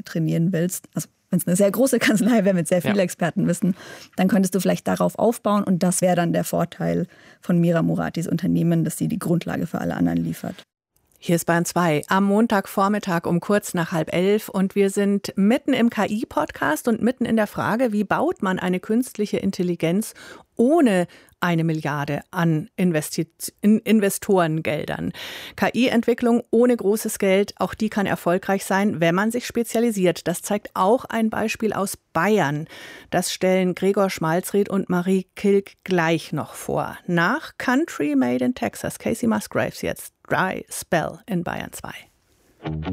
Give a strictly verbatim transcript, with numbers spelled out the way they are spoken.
trainieren willst, also wenn es eine sehr große Kanzlei wäre mit sehr viel ja. Expertenwissen, dann könntest du vielleicht darauf aufbauen und das wäre dann der Vorteil von Mira Muratis Unternehmen, dass sie die Grundlage für alle anderen liefert. Hier ist Bayern zwei am Montagvormittag um kurz nach halb elf und wir sind mitten im K I-Podcast und mitten in der Frage, wie baut man eine künstliche Intelligenz ohne eine Milliarde an Investi- in Investorengeldern. K I-Entwicklung ohne großes Geld, auch die kann erfolgreich sein, wenn man sich spezialisiert. Das zeigt auch ein Beispiel aus Bayern. Das stellen Gregor Schmalzried und Marie Kilk gleich noch vor. Nach Country Made in Texas. Casey Musgraves jetzt. Dry Spell in Bayern zwei.